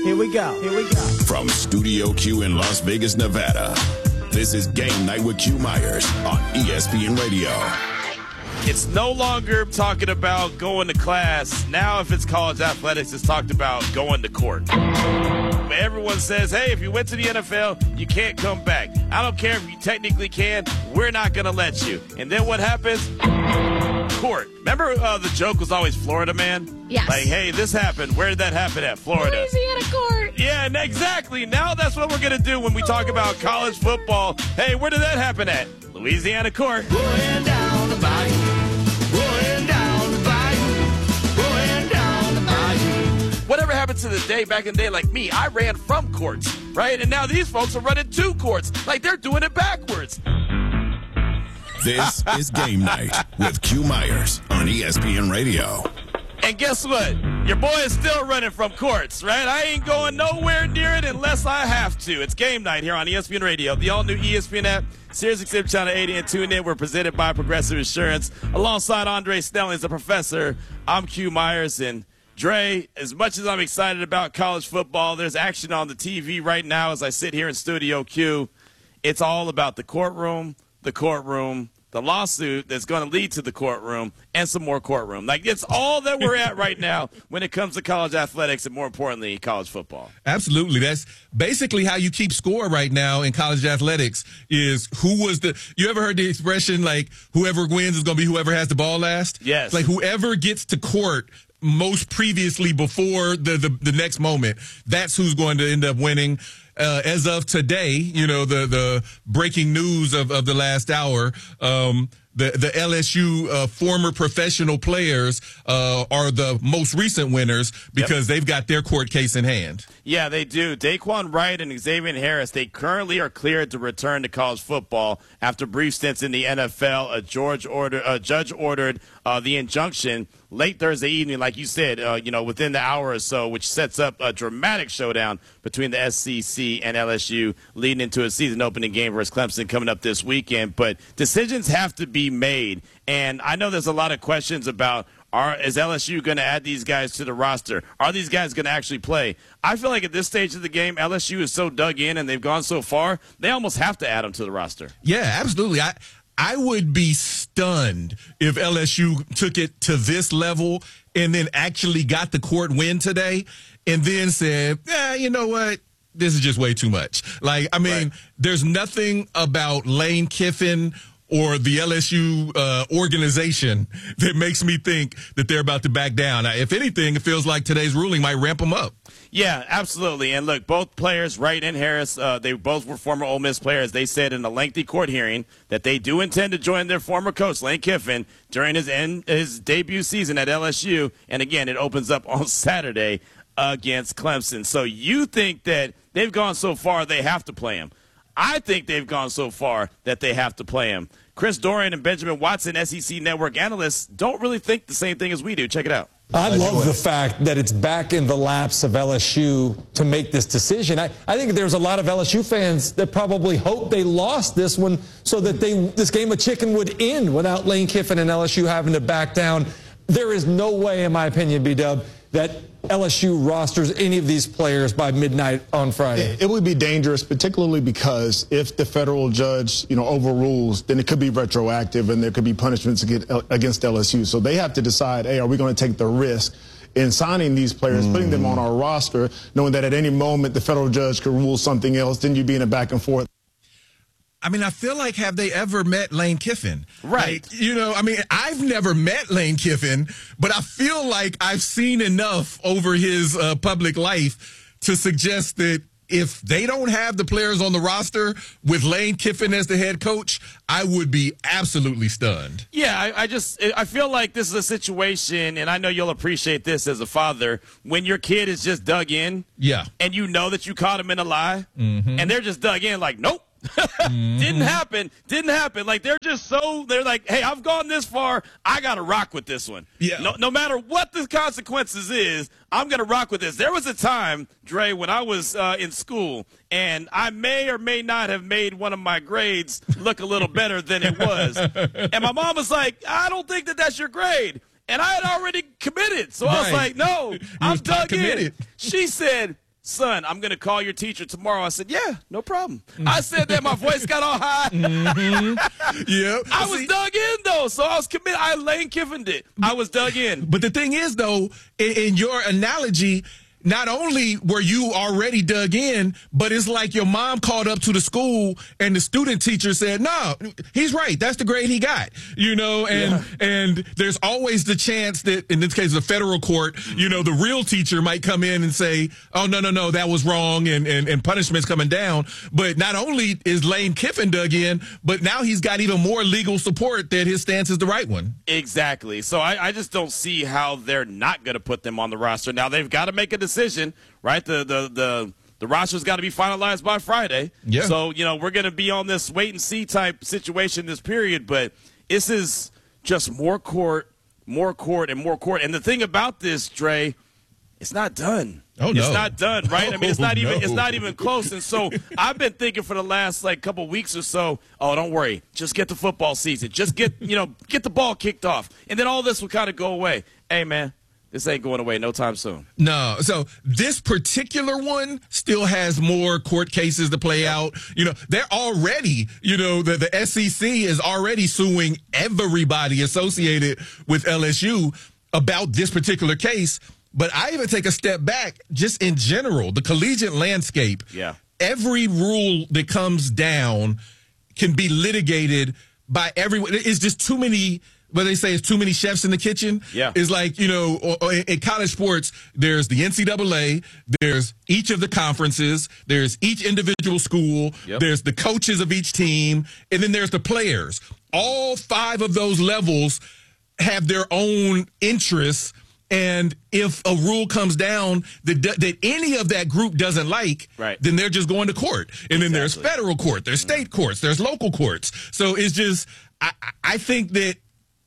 Here we go. From Studio Q in Las Vegas, Nevada, this is Game Night with Q Myers on ESPN Radio. It's no longer talking about going to class. Now, if it's college athletics, it's talked about going to court. Everyone says, hey, if you went to the NFL, you can't come back. I don't care if you technically can. We're not going to let you. And then what happens? Court. Remember the joke was always Florida man? Yes. Like, hey, this happened. Where did that happen at? Florida. Louisiana court. Yeah, and exactly. Now that's what we're going to do when we talk about college football. Hey, where did that happen at? Louisiana court. Going down the bayou. Going down the bayou. Going down the bayou. Whatever happened to the day back in the day, like me, I ran from courts, right? And now these folks are running to courts. Like they're doing it backwards. This is Game Night with Q Myers on ESPN Radio. And guess what? Your boy is still running from courts, right? I ain't going nowhere near it unless I have to. It's Game Night here on ESPN Radio, the all-new ESPN app, Sirius XM Channel 80, and tune in. We're presented by Progressive Insurance. Alongside Andre Snellings, the professor, I'm Q Myers. And Dre, as much as I'm excited about college football, there's action on the TV right now as I sit here in Studio Q. It's all about the courtroom, the lawsuit that's going to lead to the courtroom, and some more courtroom. Like, it's all that we're at right now when it comes to college athletics and, more importantly, college football. Absolutely. That's basically how you keep score right now in college athletics is you ever heard the expression, like, whoever wins is going to be whoever has the ball last? Yes. It's like whoever gets to court most previously before the next moment, that's who's going to end up winning. As of today, the breaking news of the last hour, the LSU former professional players are the most recent winners because they've got their court case in hand. Yeah, they do. Daquan Wright and Xavier Harris, they currently are cleared to return to college football after brief stints in the NFL. A judge ordered the injunction late Thursday evening, like you said, within the hour or so, which sets up a dramatic showdown between the SEC and LSU leading into a season-opening game versus Clemson coming up this weekend. But decisions have to be made, and I know there's a lot of questions about is LSU going to add these guys to the roster? Are these guys going to actually play? I feel like at this stage of the game, LSU is so dug in and they've gone so far, they almost have to add them to the roster. Yeah, absolutely. I would be stunned if LSU took it to this level and then actually got the court win today and then said, you know what? This is just way too much. Like, I mean, There's nothing about Lane Kiffin or the LSU organization that makes me think that they're about to back down. Now, if anything, it feels like today's ruling might ramp them up. Yeah, absolutely. And look, both players, Wright and Harris, they both were former Ole Miss players. They said in a lengthy court hearing that they do intend to join their former coach, Lane Kiffin, during his debut season at LSU. And again, it opens up on Saturday against Clemson. So you think that they've gone so far they have to play him. I think they've gone so far that they have to play him. Chris Dorian and Benjamin Watson, SEC Network analysts, don't really think the same thing as we do. Check it out. I love the fact that it's back in the laps of LSU to make this decision. I think there's a lot of LSU fans that probably hope they lost this one so that this game of chicken would end without Lane Kiffin and LSU having to back down. There is no way, in my opinion, B-Dub, that LSU rosters any of these players by midnight on Friday. It would be dangerous, particularly because if the federal judge, overrules, then it could be retroactive and there could be punishments against LSU. So they have to decide, hey, are we going to take the risk in signing these players, putting them on our roster, knowing that at any moment the federal judge could rule something else, then you'd be in a back and forth. I mean, I feel like, have they ever met Lane Kiffin? Right. Like, I've never met Lane Kiffin, but I feel like I've seen enough over his public life to suggest that if they don't have the players on the roster with Lane Kiffin as the head coach, I would be absolutely stunned. Yeah, I feel like this is a situation, and I know you'll appreciate this as a father, when your kid is just dug in. Yeah. And you know that you caught him in a lie, and they're just dug in like, nope. Didn't happen. Like, they're like, hey, I've gone this far. I got to rock with this one. Yeah. No matter what the consequences is, I'm going to rock with this. There was a time, Dre, when I was in school, and I may or may not have made one of my grades look a little better than it was. And my mom was like, I don't think that that's your grade. And I had already committed. So I was like, no, I'm dug in. She said, son, I'm going to call your teacher tomorrow. I said, yeah, no problem. I said that. My voice got all high. Yeah. I was dug in, though, so I was committed. I Lane Kiffined it. I was dug in. But the thing is, though, in your analogy, not only were you already dug in, but it's like your mom called up to the school and the student teacher said, no, he's right. That's the grade he got, and there's always the chance that in this case, the federal court, the real teacher might come in and say, oh, no, that was wrong. And punishment's coming down. But not only is Lane Kiffin dug in, but now he's got even more legal support that his stance is the right one. Exactly. So I just don't see how they're not going to put them on the roster. Now they've got to make a decision, right? The roster's got to be finalized by Friday. Yeah. So, we're going to be on this wait and see type situation this period, but this is just more court, and more court. And the thing about this, Dre, it's not done. Oh, no. It's not done, right? I mean, it's not even no. it's not even close. And so I've been thinking for the last couple weeks or so, oh, don't worry, just get the football season. Just get the ball kicked off. And then all this will kind of go away. Hey, man. This ain't going away no time soon. No. So this particular one still has more court cases to play out. They're already, the SEC is already suing everybody associated with LSU about this particular case. But I even take a step back just in general, the collegiate landscape. Yeah. Every rule that comes down can be litigated by everyone. It's just too many. But they say it's too many chefs in the kitchen. Yeah. It's like, in college sports, there's the NCAA, there's each of the conferences, there's each individual school, there's the coaches of each team, and then there's the players. All 5 of those levels have their own interests. And if a rule comes down that any of that group doesn't like, right, then they're just going to court. And then there's federal court, there's state courts, there's local courts. So it's just, I think that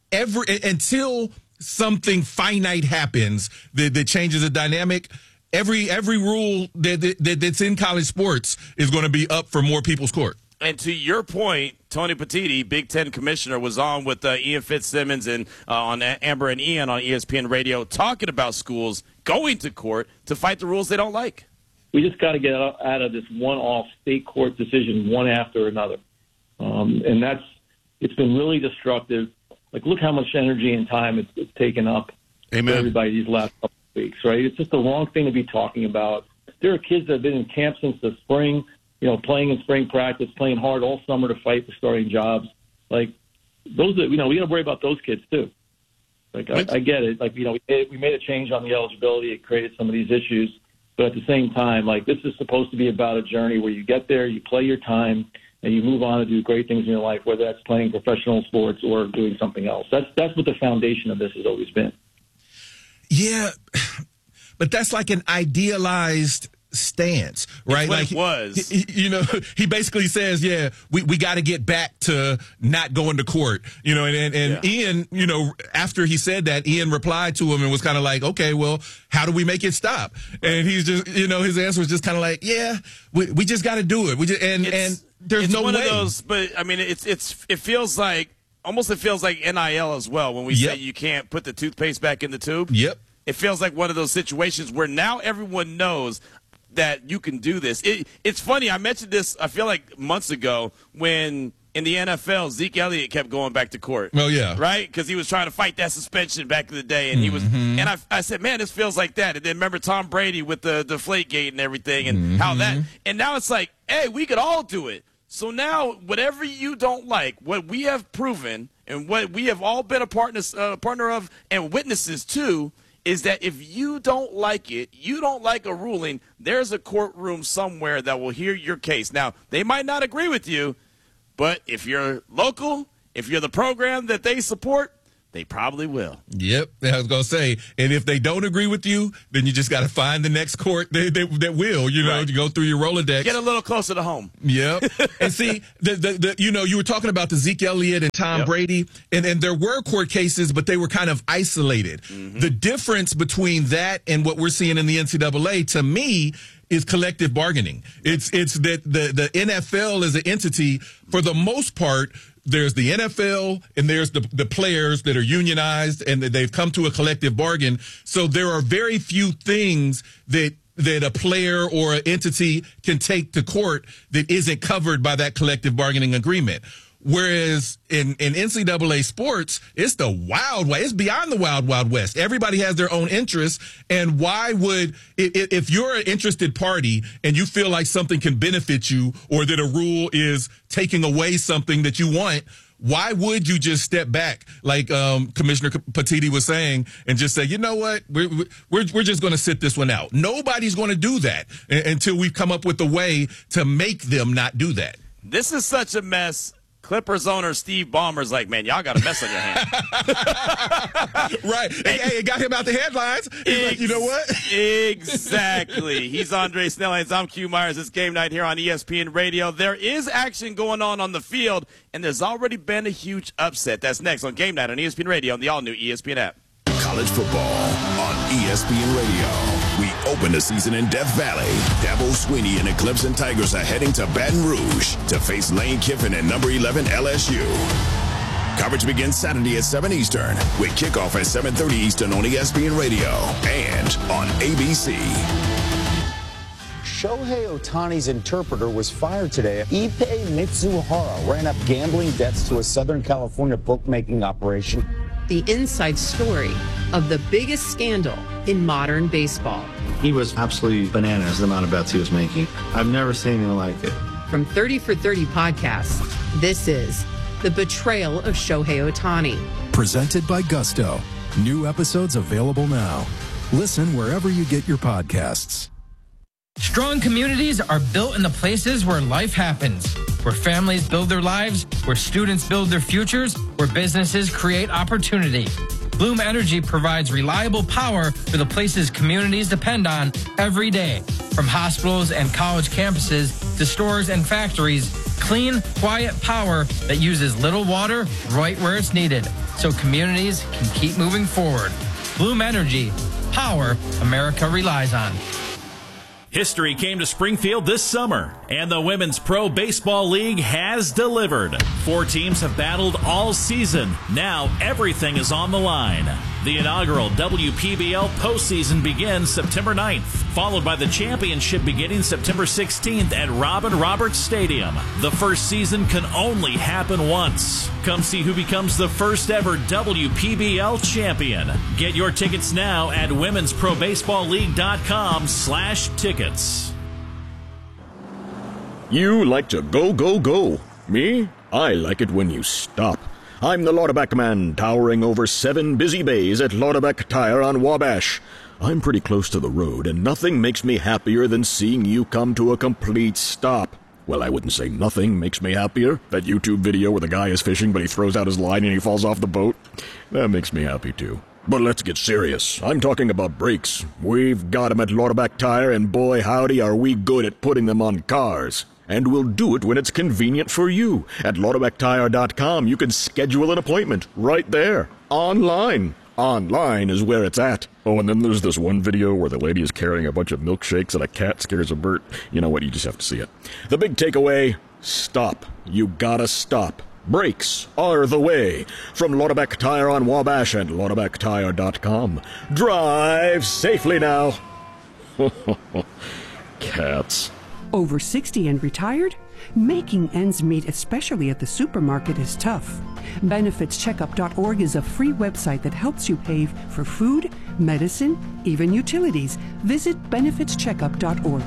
until something finite happens that changes the dynamic, every rule that's in college sports is going to be up for more people's court. And to your point, Tony Petitti, Big Ten commissioner, was on with Ian Fitzsimmons and on Amber and Ian on ESPN Radio talking about schools going to court to fight the rules they don't like. We just got to get out of this one-off state court decision one after another. And it's been really destructive. Like, look how much energy and time it's taken up for everybody these last couple of weeks, right? It's just the wrong thing to be talking about. There are kids that have been in camp since the spring, playing in spring practice, playing hard all summer to fight for starting jobs. Like, those are, we got to worry about those kids too. Like, I get it. Like, we made a change on the eligibility. It created some of these issues. But at the same time, like, this is supposed to be about a journey where you get there, you play your time, and you move on to do great things in your life, whether that's playing professional sports or doing something else. That's what the foundation of this has always been. Yeah, but that's like an idealized stance, right? Like it was. He basically says, we got to get back to not going to court, and Ian, after he said that, Ian replied to him and was kind of like, okay, well, how do we make it stop? And he's just, his answer was just kind of like, we just got to do it. And there's no way. It's one of those, but I mean, it feels like NIL as well when we say you can't put the toothpaste back in the tube. Yep. It feels like one of those situations where now everyone knows that you can do this. It's funny. I mentioned this, I feel like months ago when in the NFL, Zeke Elliott kept going back to court. Oh, yeah. Right? Because he was trying to fight that suspension back in the day. And he was, and I said, man, this feels like that. And then remember Tom Brady with the Deflategate and everything and how that, and now it's like, hey, we could all do it. So now, whatever you don't like, what we have proven and what we have all been a partner of and witnesses to, is that if you don't like it, you don't like a ruling, there's a courtroom somewhere that will hear your case. Now, they might not agree with you, but if you're local, if you're the program that they support, they probably will. Yep, I was going to say, and if they don't agree with you, then you just got to find the next court that will, right. You go through your Rolodex. Get a little closer to home. Yep. And see, you were talking about the Zeke Elliott and Tom Brady, and there were court cases, but they were kind of isolated. The difference between that and what we're seeing in the NCAA, to me, is collective bargaining. It's that the NFL as an entity, for the most part, there's the NFL and there's the players that are unionized and that they've come to a collective bargain. So there are very few things that that a player or an entity can take to court that isn't covered by that collective bargaining agreement. Whereas in NCAA sports, it's the Wild West. It's beyond the Wild Wild West. Everybody has their own interests. And why would, if you're an interested party and you feel like something can benefit you or that a rule is taking away something that you want, why would you just step back, like Commissioner Petiti was saying, and just say, you know what, we're just going to sit this one out? Nobody's going to do that until we come up with a way to make them not do that. This is such a mess. Clippers owner Steve Ballmer's like, man, y'all got a mess on your hands. Right. Hey, it got him out the headlines. He's like, you know what? Exactly. He's Andre Snellings. I'm Q Myers. It's game night here on ESPN Radio. There is action going on the field, and there's already been a huge upset. That's next on Game Night on ESPN Radio on the all-new ESPN app. College football on ESPN Radio. We open the season in Death Valley. Dabo Swinney and the Clemson Tigers are heading to Baton Rouge to face Lane Kiffin and number 11 LSU. Coverage begins Saturday at 7 Eastern with kickoff at 7:30 Eastern on ESPN Radio and on ABC. Shohei Ohtani's interpreter was fired today. Ippei Mitsuhara ran up gambling debts to a Southern California bookmaking operation. The inside story of the biggest scandal in modern baseball. He was absolutely bananas, the amount of bets he was making. I've never seen anything like it. From 30 for 30 podcasts, this is The Betrayal of Shohei Ohtani. Presented by Gusto. New episodes available now. Listen wherever you get your podcasts. Strong communities are built in the places where life happens, where families build their lives, where students build their futures, where businesses create opportunity. Bloom Energy provides reliable power for the places communities depend on every day. From hospitals and college campuses to stores and factories, clean, quiet power that uses little water right where it's needed, so communities can keep moving forward. Bloom Energy, power America relies on. History came to Springfield this summer, and the Women's Pro Baseball League has delivered. 4 teams have battled all season. Now everything is on the line. The inaugural WPBL postseason begins September 9th, followed by the championship beginning September 16th at Robin Roberts Stadium. The first season can only happen once. Come see who becomes the first ever WPBL champion. Get your tickets now at womensprobaseballleague.com/tickets. You like to go, go, go. Me? I like it when you stop. I'm the Lauterback man, towering over 7 busy bays at Lauterback Tire on Wabash. I'm pretty close to the road, and nothing makes me happier than seeing you come to a complete stop. Well, I wouldn't say nothing makes me happier. That YouTube video where the guy is fishing, but he throws out his line and he falls off the boat. That makes me happy, too. But let's get serious. I'm talking about brakes. We've got them at Lauterback Tire, and boy, howdy, are we good at putting them on cars. And we'll do it when it's convenient for you. At LauterbackTire.com, you can schedule an appointment right there, online. Online is where it's at. Oh, and then there's this one video where the lady is carrying a bunch of milkshakes and a cat scares a bird. You know what? You just have to see it. The big takeaway, stop. You gotta stop. Brakes are the way. From Lauterback Tire on Wabash and LauterbackTire.com. Drive safely now. Cats. Over 60 and retired? Making ends meet, especially at the supermarket, is tough. BenefitsCheckup.org is a free website that helps you pay for food, medicine, even utilities. Visit BenefitsCheckup.org.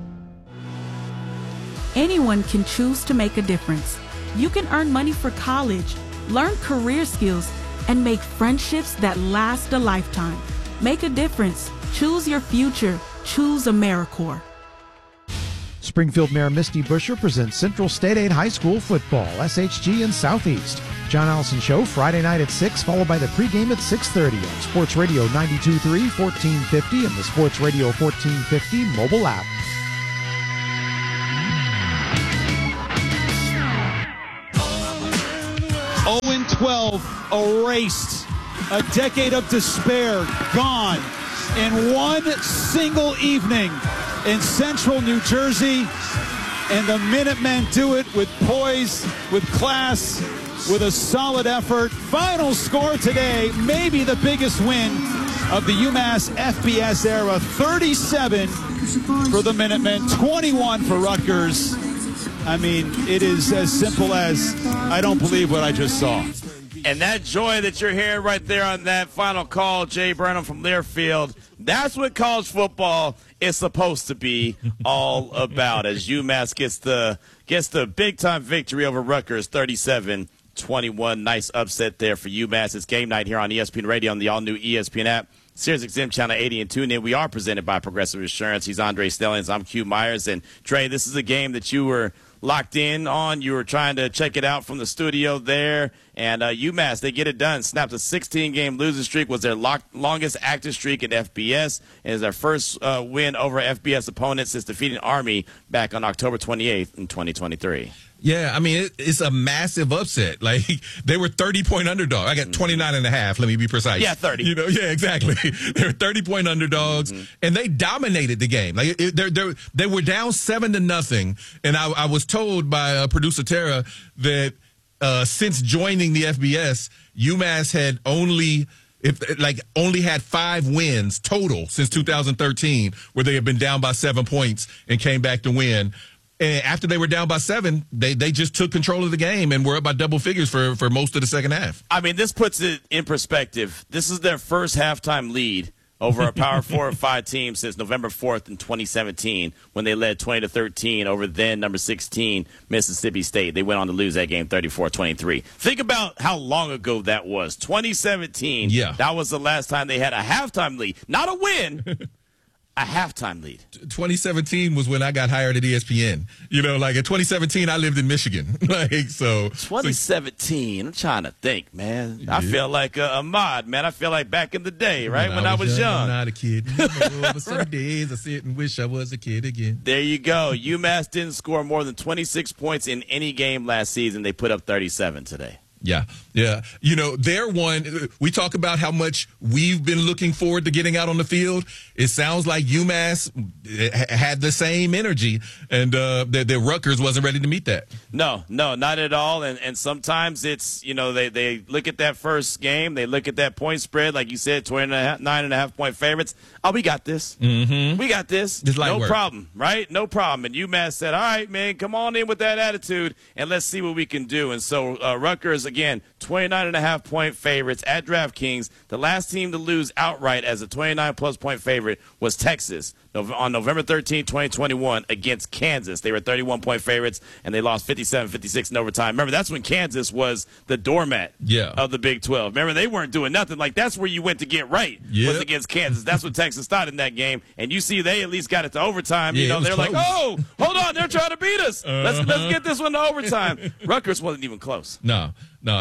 Anyone can choose to make a difference. You can earn money for college, learn career skills, and make friendships that last a lifetime. Make a difference. Choose your future. Choose AmeriCorps. Springfield Mayor Misty Buscher presents Central State 8 High School football, SHG and Southeast. John Allison Show Friday night at 6, followed by the pregame at 6:30 on Sports Radio 92.3, 1450, and the Sports Radio 1450 mobile app. Owen 12 erased. A decade of despair gone in one single evening in central New Jersey, and the Minutemen do it with poise, with class, with a solid effort. Final score today, maybe the biggest win of the UMass FBS era. 37 for the Minutemen, 21 for Rutgers. I mean, it is as simple as I don't believe what I just saw. And that joy that you're hearing right there on that final call, Jay Burnham from Learfield, that's what college football is supposed to be all about, as UMass gets the big-time victory over Rutgers, 37-21. Nice upset there for UMass. It's game night here on ESPN Radio on the all-new ESPN app. SiriusXM Channel 80 and tune in. We are presented by Progressive Insurance. He's Andre Stellings. I'm Q Myers. And, Dre, this is a game that you were locked in on. You were trying to check it out from the studio there. And UMass, they get it done. Snapped a 16-game losing streak. Was their longest active streak in FBS. And is their first win over FBS opponents since defeating Army back on October 28th in 2023. Yeah, I mean, it's a massive upset. Like, they were 30-point underdog. I got 29.5, let me be precise. Yeah, 30. Yeah, exactly. They were 30-point underdogs, and they dominated the game. Like, they were down 7-0, and I was told by producer Tara that since joining the FBS, UMass had only had 5 wins total since 2013, where they had been down by 7 points and came back to win. And after they were down by 7, they just took control of the game and were up by double figures for most of the second half. I mean, this puts it in perspective. This is their first halftime lead over a Power 4 or 5 team since November 4th in 2017, when they led 20-13 over then number 16 Mississippi State. They went on to lose that game 34-23. Think about how long ago that was. 2017. Yeah. That was the last time they had a halftime lead. Not a win. A halftime lead. 2017 was when I got hired at ESPN. You know, like in 2017, I lived in Michigan. 2017. I'm trying to think, man. Yeah. I feel like Ahmad, man. I feel like back in the day, right? When I was young. I'm not a kid. But some days I sit and wish I was a kid again. There you go. UMass didn't score more than 26 points in any game last season. They put up 37 today. Yeah. You know, we talk about how much we've been looking forward to getting out on the field. It sounds like UMass had the same energy, and that Rutgers wasn't ready to meet that. No, not at all. And sometimes it's, you know, they look at that first game, they look at that point spread, like you said, 29.5-point favorites. Oh, we got this. Mm-hmm. We got this. No problem, right? No problem. And UMass said, all right, man, come on in with that attitude, and let's see what we can do. And so Rutgers, again, 29.5-point favorites at DraftKings. The last team to lose outright as a 29-plus point favorite was Texas on November 13, 2021 against Kansas. They were 31-point favorites, and they lost 57-56 in overtime. Remember, that's when Kansas was the doormat of the Big 12. Remember, they weren't doing nothing. Like, that's where you went to get right, was against Kansas. That's what Texas thought in that game. And you see they at least got it to overtime. Yeah, you know, they're close. like, oh, hold on, they're trying to beat us. Let's get this one to overtime. Rutgers wasn't even close. No.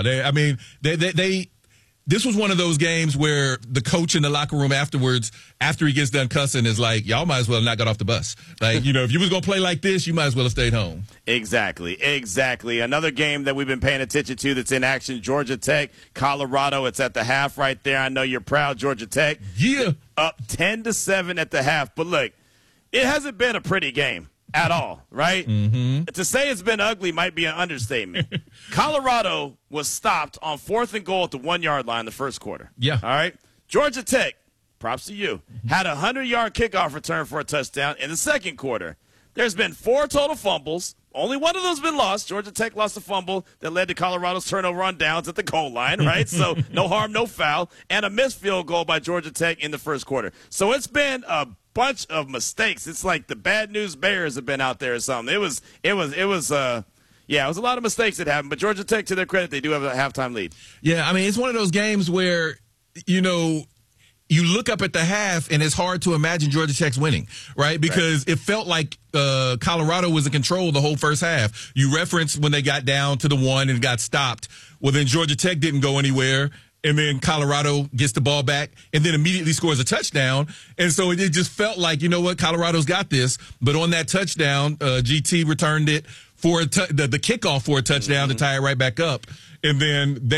This was one of those games where the coach in the locker room afterwards, after he gets done cussing, is like, y'all might as well not got off the bus. Like, you know, if you was going to play like this, you might as well have stayed home. Exactly. Another game that we've been paying attention to that's in action, Georgia Tech, Colorado. It's at the half right there. I know you're proud, Georgia Tech. Yeah. Up 10-7 at the half. But look, it hasn't been a pretty game at all, right? Mm-hmm. To say it's been ugly might be an understatement. Colorado was stopped on 4th and goal at the 1-yard line the first quarter. Yeah. All right? Georgia Tech, props to you, had a 100-yard kickoff return for a touchdown in the second quarter. There's been 4 total fumbles. Only one of those been lost. Georgia Tech lost a fumble that led to Colorado's turnover on downs at the goal line, right? So no harm, no foul. And a missed field goal by Georgia Tech in the first quarter. So it's been a bunch of mistakes. It's like the bad news bears have been out there or something. It was a lot of mistakes that happened. But Georgia Tech, to their credit, they do have a halftime lead. Yeah, I mean, it's one of those games where, you know, you look up at the half, and it's hard to imagine Georgia Tech's winning, right? Because it felt like Colorado was in control the whole first half. You referenced when they got down to the 1 and got stopped. Well, then Georgia Tech didn't go anywhere, and then Colorado gets the ball back and then immediately scores a touchdown. And so it just felt like, you know what, Colorado's got this. But on that touchdown, GT returned it for the kickoff for a touchdown to tie it right back up. And then they